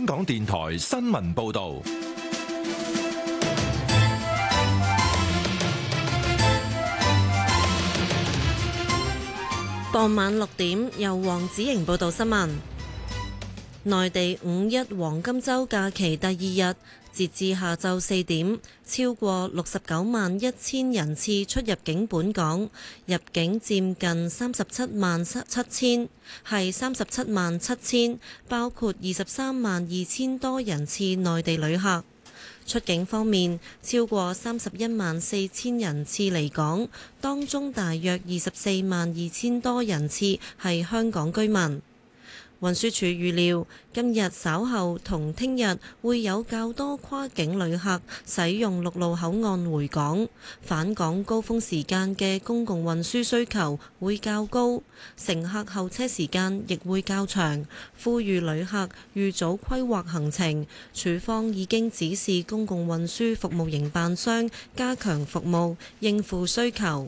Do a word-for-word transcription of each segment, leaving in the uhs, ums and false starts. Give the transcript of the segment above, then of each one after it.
香港電台新聞報道。 傍晚六點，由黃子瑩報道新聞。內地五一黃金週假期第二日，截至下晝四點，超過六十九萬一千人次出入境本港，入境佔近三十七萬七千，係三十七萬七千，包括二十三萬二千多人次內地旅客。出境方面，超過三十一萬四千人次離港，當中大約二十四萬二千多人次係香港居民。運輸署預料，今日稍後同聽日會有較多跨境旅客使用陸路口岸回港，返港高峰時間嘅公共運輸需求會較高，乘客候車時間亦會較長，呼籲旅客預早規劃行程。署方已經指示公共運輸服務營辦商加強服務，應付需求。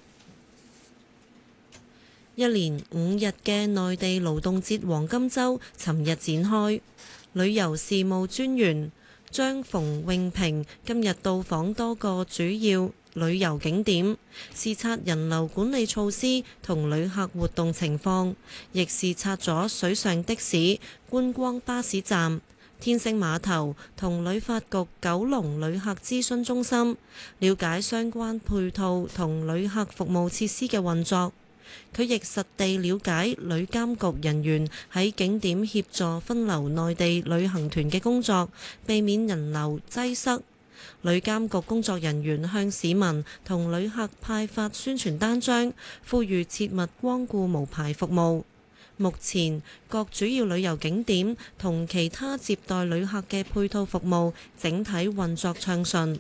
一連五日嘅內地勞動節黃金週尋日展開，旅遊事務專員張馮永平今日到訪多個主要旅遊景點，視察人流管理措施同旅客活動情況，亦視察咗水上的士、觀光巴士站、天星碼頭同旅發局九龍旅客諮詢中心，了解相關配套同旅客服務設施嘅運作。佢亦實地了解旅監局人員喺景點協助分流內地旅行團嘅工作，避免人流擠塞。旅監局工作人員向市民同旅客派發宣傳單張，呼籲切勿光顧無牌服務。目前各主要旅遊景點同其他接待旅客嘅配套服務整體運作暢順。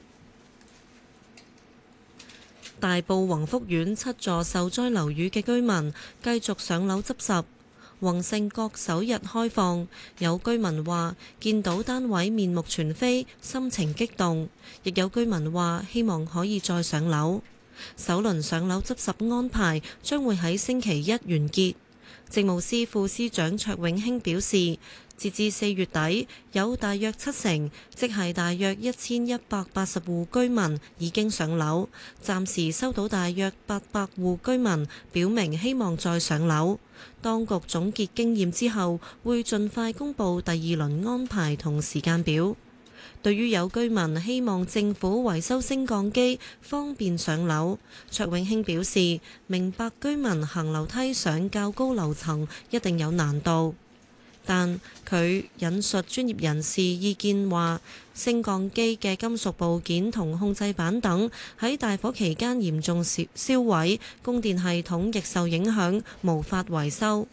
大埔宏福苑七座受災樓宇嘅居民繼續上樓執拾。宏盛閣首日開放，有居民話見到單位面目全非，心情激動；亦有居民話希望可以再上樓。首輪上樓執拾安排將會喺星期一完結。政務司副司長卓永興表示，截至四月底，有大約七成，即係大約一千一百八十戶居民已經上樓，暫時收到大約八百戶居民表明希望再上樓。當局總結經驗之後，會盡快公布第二輪安排同時間表。對於有居民希望政府維修升降機方便上樓，卓永興表示明白居民行樓梯上較高樓層一定有難度，但佢引述專業人士意見話，升降機嘅金屬部件同控制板等喺大火期間嚴重燒毀，供電系統亦受影響，無法維修。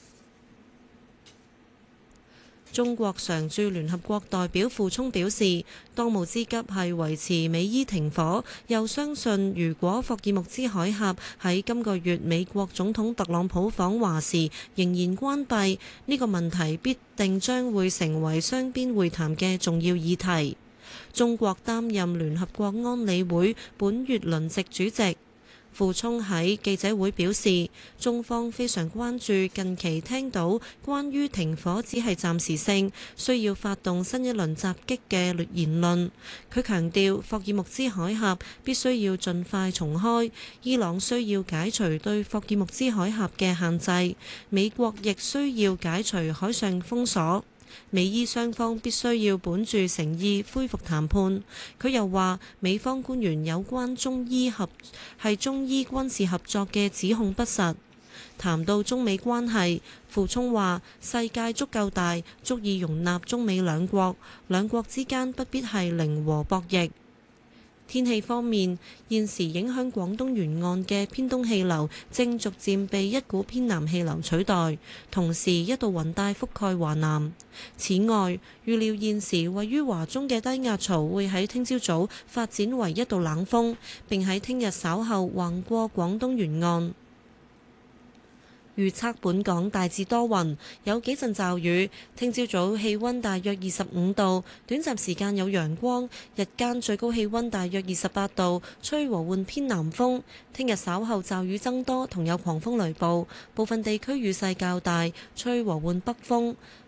中國常駐聯合國代表傅聰表示，當務之急係維持美伊停火，又相信如果霍爾木茲海峽喺今個月美國總統特朗普訪華時仍然關閉，呢個問題必定將會成為雙邊會談嘅重要議題。中國擔任聯合國安理會本月輪值主席。傅聰喺記者會表示，中方非常關注近期聽到關於停火只係暫時性，需要發動新一輪襲擊嘅言論。佢強調，霍爾木茲海峽必須要盡快重開，伊朗需要解除對霍爾木茲海峽嘅限制，美國亦需要解除海上封鎖。美伊雙方必須要本住誠意恢復談判。佢又話，美方官員有關中伊合係中伊軍事合作嘅指控不實。談到中美關係，傅聰話：世界足夠大，足以容納中美兩國，兩國之間不必係零和博弈。天氣方面，現時影響廣東沿岸嘅偏東氣流正逐漸被一股偏南氣流取代，同時一道雲帶覆蓋華南。此外，預料現時位於華中嘅低壓槽會喺聽朝早發展為一道冷鋒，並喺聽日稍後橫過廣東沿岸。預測本港大致多雲，有幾陣驟雨。聽朝早氣溫大約二十五度，短暫時間有陽光，日間最高氣溫大約二十八度，吹和緩偏南風。聽日稍後驟雨增多，同有狂風雷暴，部分地區雨勢較大，吹和緩北風。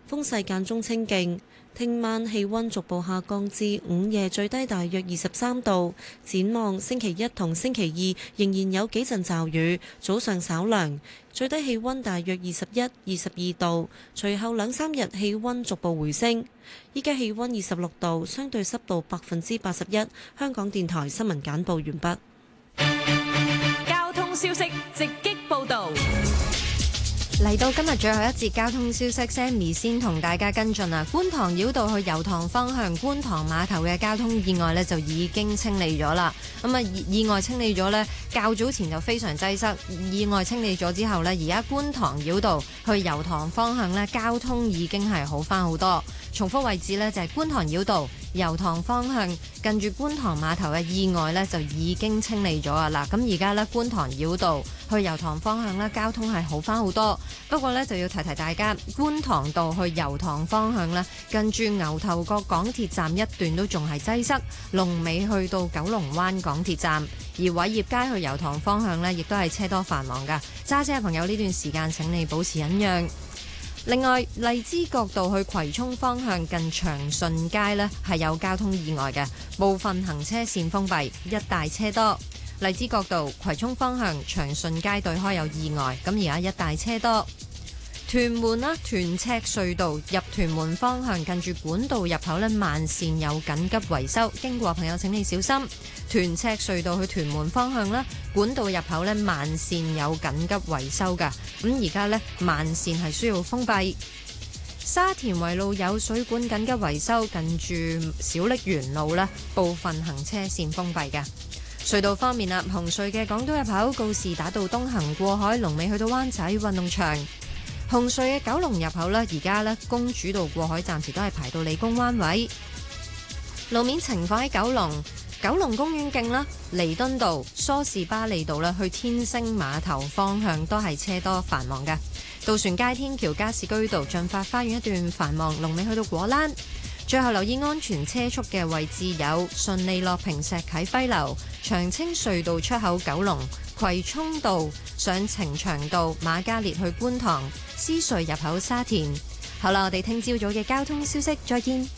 風勢間中清勁。聽晚氣温逐步下降至午夜最低大約二十三度。展望星期一同星期二仍然有幾陣驟雨，早上稍涼，最低氣温大約二十一、二十二度。隨後兩三日氣温逐步回升。依家氣温二十六度，相對濕度百分之八十一。香港電台新聞簡報完畢。 交通消息直擊報導。 嚟到今日最後一節交通消息 ，Sammy 先同大家跟進啊！觀塘繞道去油塘方向觀塘碼頭嘅交通意外呢，就已經清理咗啦。咁啊，意外清理咗呢，較早前就非常擠塞。意外清理咗之後呢，而家觀塘繞道去油塘方向呢，交通已經係好返好多。重複位置呢，就係觀塘繞道油塘方向近住觀塘碼頭嘅意外呢，就已經清理咗啊！嗱，咁而家呢，觀塘繞道去油塘方向呢，交通係好返好多。不過呢，就要提提大家，觀塘道去油塘方向呢，近住牛頭角港鐵站一段都仲係擠塞，龍尾去到九龍灣港鐵站。而偉業街去油塘方向呢，亦都係車多繁忙㗎。揸車嘅朋友呢段時間請你保持忍讓。另外，荔枝角道去葵涌方向近長順街呢，係有交通意外嘅，部分行車線封閉，一帶車多。荔枝角道葵涌方向長順街對開有意外，咁而家一帶車多。屯門啦，屯赤隧道入屯門方向近住管道入口呢，慢線有緊急維修，經過朋友請你小心。屯赤隧道去屯門方向啦，管道入口呢，慢線有緊急維修㗎，咁而家呢，慢線係需要封閉。沙田圍路有水管緊急維修，近住小瀝源路呢，部分行車線封閉嘅。隧道方面啦，紅隧嘅港島入口告士打道東行過海，龍尾去到灣仔運動場。紅隧嘅九龍入口呢，而家呢，公主道過海暫時都係排到理工灣位。路面情況喺九龍，九龍公園徑啦、彌敦道、梳士巴利道啦，去天星碼頭方向都係車多繁忙嘅。渡船街天橋加士居道進發花園一段繁忙，龍尾去到果欄。最後留意安全車速嘅位置有順利落坪石啟輝樓、長青隧道出口九龍、葵涌道上呈祥道、瑪嘉烈去觀塘、獅隧入口沙田。好啦，我哋聽朝早嘅交通消息，再見。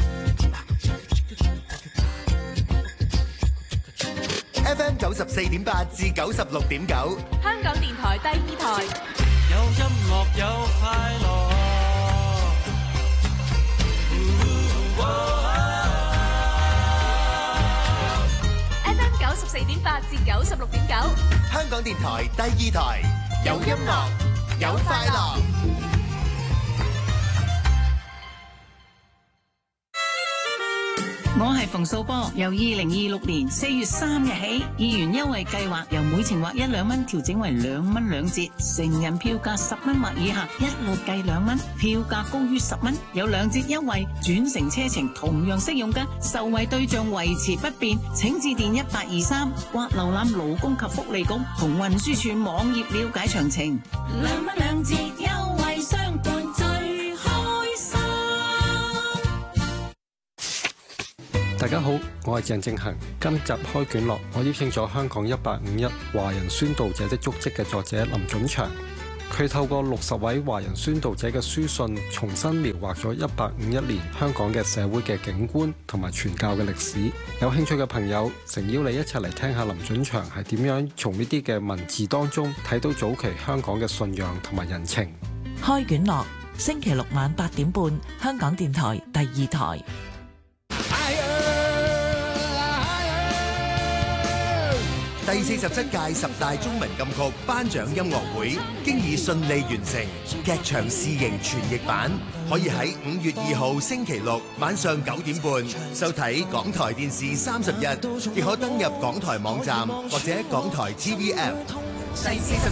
F M 九十四點八至九十六點九， 香港電台第二台。 有音樂有快樂。 F M 九十四點八至九十六點九， 香港電台第二台，有音樂有快樂。 我係馮素波，由二零二六年四月三日起，議員優惠計劃由每程劃一兩蚊調整為兩蚊兩折，成人票價十蚊或以下一律計兩蚊，票價高於十蚊有兩折優惠，轉乘車程同樣適用㗎，受惠對象維持不變，請致電一八二三或瀏覽勞工及福利局同運輸署網頁了解詳情。兩蚊兩折優惠相伴最開心。 大家好，我係鄭正恒。今集開卷樂，我邀請咗香港一八五一華人宣道者的足跡嘅作者林準祥，佢透過六十位華人宣道者嘅書信，重新描畫咗一八五一年香港嘅社會嘅景觀同埋傳教嘅歷史。有興趣嘅朋友，誠邀你一齊嚟聽下林準祥係點樣從呢啲嘅文字當中睇到早期香港嘅信仰同埋人情。 開卷樂，星期六晚八點半，香港電台第二台。 第四十七屆十大中文金曲頒獎音樂會經已順利完成，劇場試映傳譯版可以喺五月二號星期六晚上九點半收睇港台電視三十一，亦可登入港台網站或者港台 T V App。第四十